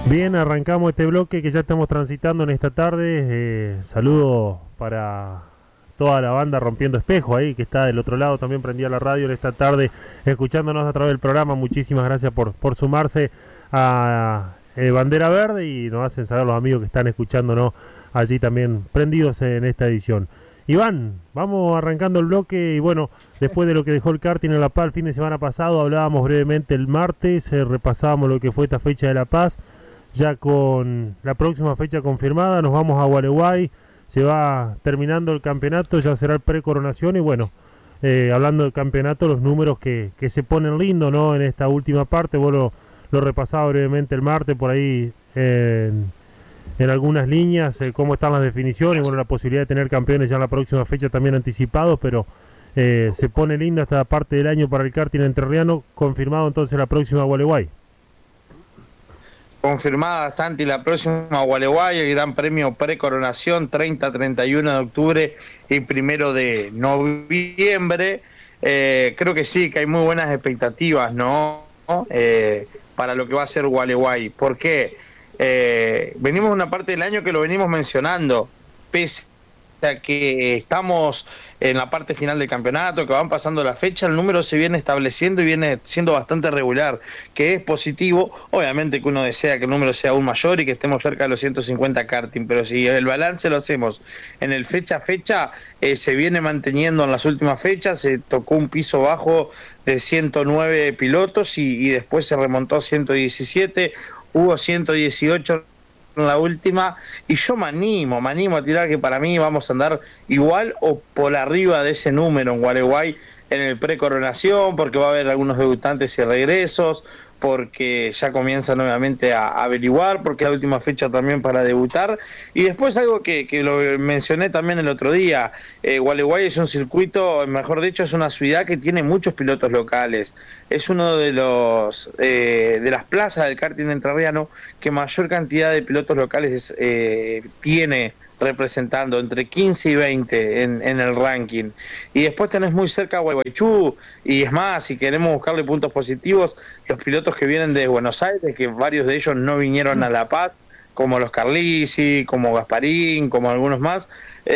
Bien, arrancamos este bloque que ya estamos transitando en esta tarde. Saludo para toda la banda Rompiendo Espejo ahí, que está del otro lado, también prendía la radio en esta tarde, escuchándonos a través del programa. Muchísimas gracias por sumarse a Bandera Verde, y nos hacen saber los amigos que están escuchándonos allí también prendidos en esta edición. Iván, vamos arrancando el bloque y bueno, después de lo que dejó el karting en La Paz el fin de semana pasado, hablábamos brevemente el martes, repasábamos lo que fue esta fecha de La Paz. Ya con la próxima fecha confirmada nos vamos a Gualeguay, se va terminando el campeonato, ya será el pre-coronación y bueno, hablando del campeonato, los números que se ponen lindos, ¿no? En esta última parte, vos lo repasaba brevemente el martes por ahí en algunas líneas, cómo están las definiciones, bueno, la posibilidad de tener campeones ya en la próxima fecha también anticipados, pero se pone linda esta parte del año para el karting entrerriano, confirmado entonces la próxima Gualeguay. Confirmada, Santi, la próxima Gualeguay, el Gran Premio Precoronación, 30-31 de octubre y 1 de noviembre. Creo que sí, que hay muy buenas expectativas, ¿no? Para lo que va a ser Gualeguay. ¿Por qué? Venimos de una parte del año que lo venimos mencionando, pese a que estamos en la parte final del campeonato, que van pasando la fecha, el número se viene estableciendo y viene siendo bastante regular, que es positivo. Obviamente que uno desea que el número sea aún mayor y que estemos cerca de los 150 karting, pero si el balance lo hacemos en el fecha a fecha, se viene manteniendo en las últimas fechas, se tocó un piso bajo de 109 pilotos y después se remontó a 117, hubo 118 en la última, y yo me animo a tirar que para mí vamos a andar igual o por arriba de ese número en Gualeguay en el pre-coronación, porque va a haber algunos debutantes y regresos, porque ya comienzan nuevamente a averiguar, porque es la última fecha también para debutar. Y después algo que lo mencioné también el otro día, Gualeguay es un circuito, mejor dicho, es una ciudad que tiene muchos pilotos locales. Es uno de los de las plazas del karting entrerriano que mayor cantidad de pilotos locales tiene, representando entre 15 y 20 en el ranking. Y después tenés muy cerca a Gualeguaychú, y es más, si queremos buscarle puntos positivos, los pilotos que vienen de Buenos Aires, que varios de ellos no vinieron a La Paz, como los Carlisi, como Gasparín, como algunos más,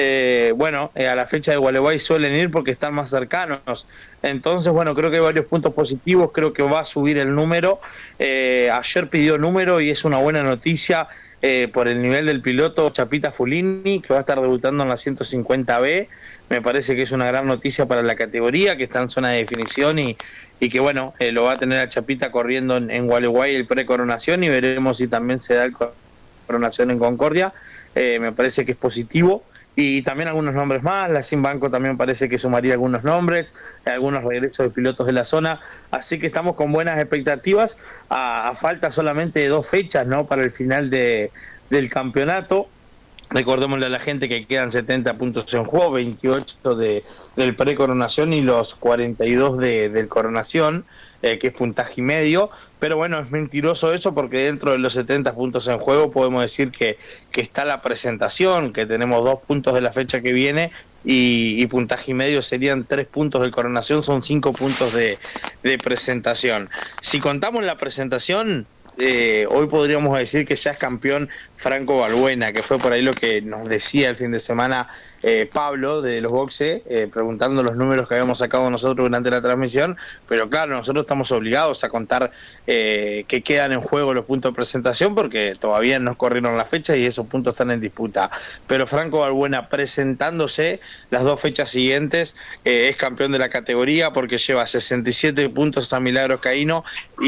a la fecha de Gualeguay suelen ir porque están más cercanos. Entonces, bueno, creo que hay varios puntos positivos, creo que va a subir el número. Ayer pidió número y es una buena noticia por el nivel del piloto Chapita Fulini, que va a estar debutando en la 150B. Me parece que es una gran noticia para la categoría, que está en zona de definición y que bueno, lo va a tener a Chapita corriendo en Gualeguay el pre-coronación, y veremos si también se da el coronación en Concordia. Me parece que es positivo. Y también algunos nombres más, la Sin Banco también parece que sumaría algunos nombres, algunos regresos de pilotos de la zona, así que estamos con buenas expectativas, a falta solamente de 2 fechas, ¿no?, para el final del campeonato. Recordémosle a la gente que quedan 70 puntos en juego, 28 del pre-coronación y los 42 del coronación, que es puntaje y medio. Pero bueno, es mentiroso eso, porque dentro de los 70 puntos en juego podemos decir que está la presentación, que tenemos 2 puntos de la fecha que viene y puntaje y medio serían 3 puntos del coronación, son 5 puntos de presentación. Si contamos la presentación, hoy podríamos decir que ya es campeón Franco Balbuena, que fue por ahí lo que nos decía el fin de semana Pablo de los boxes, preguntando los números que habíamos sacado nosotros durante la transmisión. Pero claro, nosotros estamos obligados a contar que quedan en juego los puntos de presentación, porque todavía no corrieron la fecha y esos puntos están en disputa. Pero Franco Balbuena, presentándose las 2 fechas siguientes, es campeón de la categoría, porque lleva 67 puntos a Milagros Caíno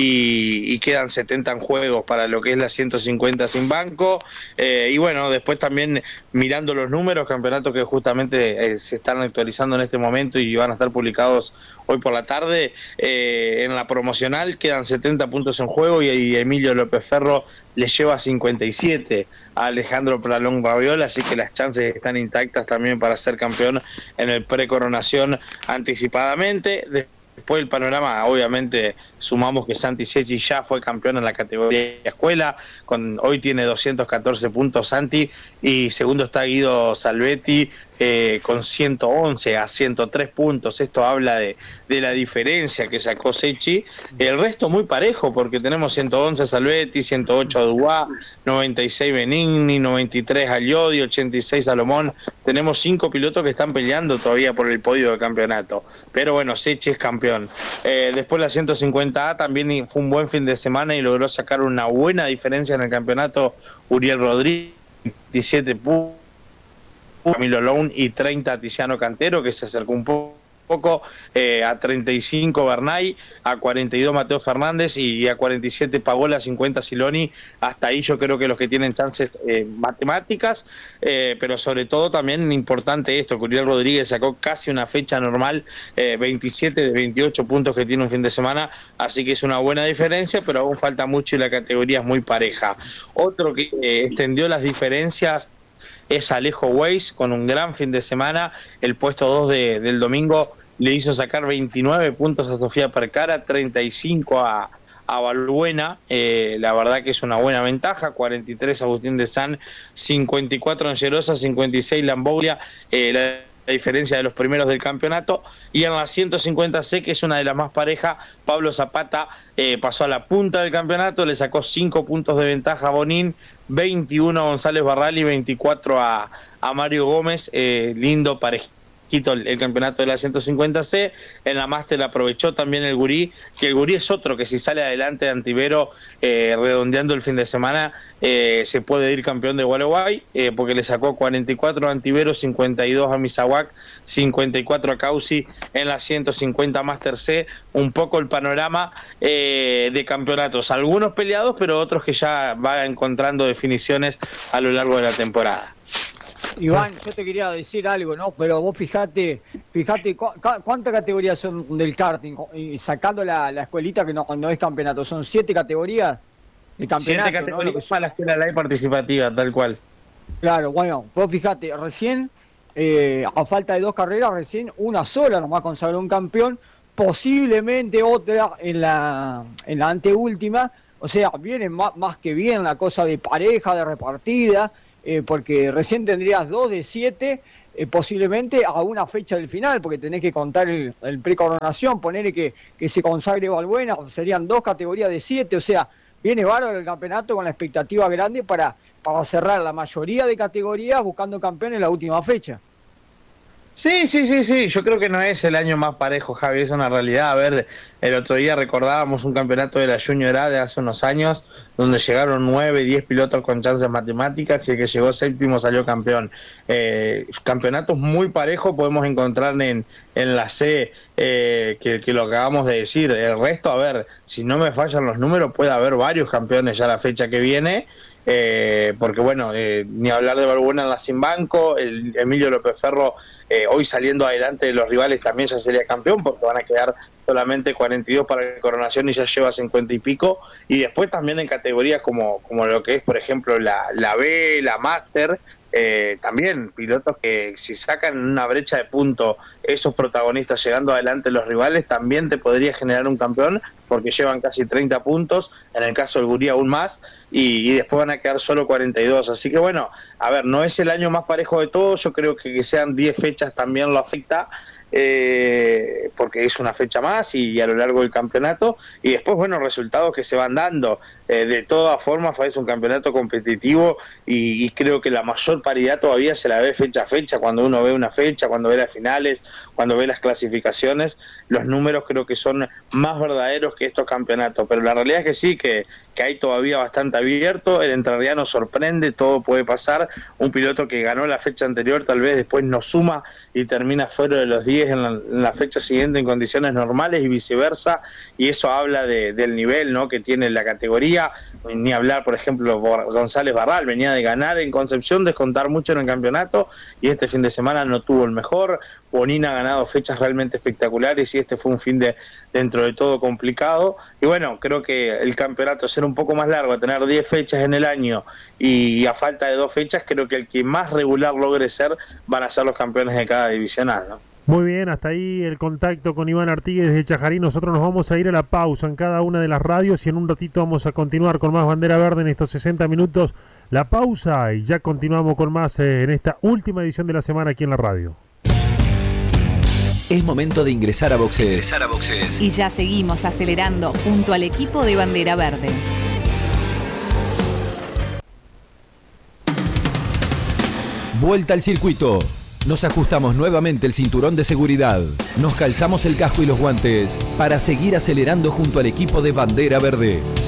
y quedan 70 en juegos para lo que es la 150 Sin Banco. Y bueno, después también mirando los números, campeonato que justamente se están actualizando en este momento y van a estar publicados hoy por la tarde, en la promocional quedan 70 puntos en juego y Emilio López Ferro le lleva 57 a Alejandro Pralón Babiola, así que las chances están intactas también para ser campeón en el pre-coronación anticipadamente. Después del panorama, obviamente, sumamos que Santi Secchi ya fue campeón en la categoría escuela, hoy tiene 214 puntos Santi, y segundo está Guido Salvetti con 111 a 103 puntos. Esto habla de la diferencia que sacó Secchi. El resto muy parejo, porque tenemos 111 Salvetti, 108 Duá, 96 Benigni, 93 Aliodi, 86 Salomón. Tenemos 5 pilotos que están peleando todavía por el podio del campeonato. Pero bueno, Secchi es campeón. Después la 150A también fue un buen fin de semana y logró sacar una buena diferencia en el campeonato Uriel Rodríguez, 17 puntos. Camilo Lown y 30 Tiziano Cantero, que se acercó un poco, a 35 Bernay, a 42 Mateo Fernández y a 47 Pagola, 50 Siloni. Hasta ahí yo creo que los que tienen chances matemáticas, pero sobre todo también importante esto, que Uriel Rodríguez sacó casi una fecha normal, 27 de 28 puntos que tiene un fin de semana, así que es una buena diferencia, pero aún falta mucho y la categoría es muy pareja. Otro que extendió las diferencias es Alejo Weiss, con un gran fin de semana. El puesto 2 del domingo le hizo sacar 29 puntos a Sofía Percara, 35 a Balbuena. La verdad que es una buena ventaja. 43 Agustín de San, 54 Angelosa, 56 Lamboglia. La diferencia de los primeros del campeonato. Y en la 150C, que es una de las más parejas, Pablo Zapata pasó a la punta del campeonato, le sacó 5 puntos de ventaja a Bonín, 21 a González Barral y 24 a Mario Gómez. Lindo parejito el campeonato de la 150C. En la Máster aprovechó también el Gurí, que el Gurí es otro que si sale adelante de Antivero, redondeando el fin de semana, se puede ir campeón de Gualeguay, porque le sacó 44 a Antivero, 52 a Misahuac, 54 a Causi en la 150 Máster C. Un poco el panorama de campeonatos, algunos peleados, pero otros que ya va encontrando definiciones a lo largo de la temporada. Iván, yo te quería decir algo, ¿no? Pero vos fijate cuántas categorías son del karting, y sacando la escuelita que no es campeonato, son 7 categorías de campeonato. 7 categorías, ¿no? Para la escuela live participativa, tal cual. Claro, bueno, vos fijate, recién, a falta de 2 carreras, recién una sola nomás consagró un campeón, posiblemente otra en la anteúltima. O sea, viene más que bien la cosa de pareja, de repartida, porque recién tendrías 2 de 7, posiblemente a una fecha del final, porque tenés que contar el precoronación, ponerle que se consagre Balbuena, serían 2 categorías de 7, o sea, viene bárbaro el campeonato con la expectativa grande para cerrar la mayoría de categorías buscando campeón en la última fecha. Sí, yo creo que no es el año más parejo, Javi, es una realidad. A ver, el otro día recordábamos un campeonato de la Junior A de hace unos años, donde llegaron 9, 10 pilotos con chances matemáticas y el que llegó séptimo salió campeón. Campeonatos muy parejos podemos encontrar en la C, que lo acabamos de decir. El resto, a ver, si no me fallan los números, puede haber varios campeones ya la fecha que viene. Porque bueno, ni hablar de Balbuena en la Sin Banco, el Emilio López Ferro hoy saliendo adelante de los rivales también ya sería campeón, porque van a quedar solamente 42 para la coronación y ya lleva 50 y pico. Y después también en categorías como lo que es, por ejemplo, la B, la Master, también pilotos que si sacan una brecha de punto esos protagonistas llegando adelante los rivales, también te podría generar un campeón, porque llevan casi 30 puntos, en el caso del Gurí aún más, y después van a quedar solo 42. Así que bueno, a ver, no es el año más parejo de todos. Yo creo que sean 10 fechas también lo afecta, porque es una fecha más y a lo largo del campeonato, y después bueno, resultados que se van dando. De todas formas es un campeonato competitivo y creo que la mayor paridad todavía se la ve fecha a fecha, cuando uno ve una fecha, cuando ve las finales, cuando ve las clasificaciones. Los números creo que son más verdaderos que estos campeonatos, pero la realidad es que sí, que hay todavía bastante abierto. El entrerriano sorprende, todo puede pasar. Un piloto que ganó la fecha anterior tal vez después no suma y termina fuera de los 10 en la fecha siguiente en condiciones normales y viceversa, y eso habla del nivel, ¿no?, que tiene la categoría. Ni hablar, por ejemplo, González Barral venía de ganar en Concepción, descontar mucho en el campeonato, y este fin de semana no tuvo el mejor. Bonín ha ganado fechas realmente espectaculares y este fue un fin de, dentro de todo, complicado. Y bueno, creo que el campeonato ser un poco más largo, a tener 10 fechas en el año y a falta de 2 fechas, creo que el que más regular logre ser van a ser los campeones de cada divisional, ¿no? Muy bien, hasta ahí el contacto con Iván Artigues desde Chajarí. Nosotros nos vamos a ir a la pausa en cada una de las radios y en un ratito vamos a continuar con más Bandera Verde en estos 60 minutos la pausa y ya continuamos con más en esta última edición de la semana aquí en la radio. Es momento de ingresar a boxes. Y ya seguimos acelerando junto al equipo de Bandera Verde. Vuelta al circuito. Nos ajustamos nuevamente el cinturón de seguridad. Nos calzamos el casco y los guantes para seguir acelerando junto al equipo de Bandera Verde.